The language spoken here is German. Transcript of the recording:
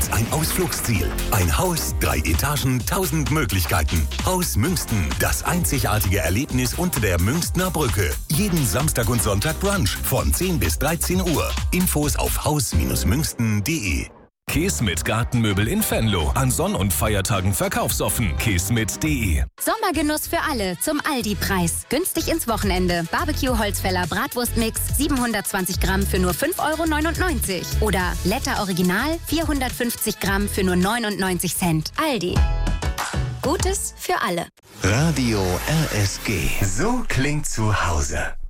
als ein Ausflugsziel. Ein Haus, 3 Etagen, 1000 Möglichkeiten. Haus Münsten, das einzigartige Erlebnis unter der Münstener Brücke. Jeden Samstag und Sonntag Brunch von 10 bis 13 Uhr. Infos auf haus-münsten.de. Käsmit Gartenmöbel in Venlo. An Sonn- und Feiertagen verkaufsoffen. käsmit.de. Sommergenuss für alle zum Aldi-Preis. Günstig ins Wochenende. Barbecue-Holzfäller Bratwurstmix 720 Gramm für nur 5,99 €. Oder Letter Original 450 Gramm für nur 99 Cent. Aldi. Gutes für alle. Radio RSG. So klingt zu Hause.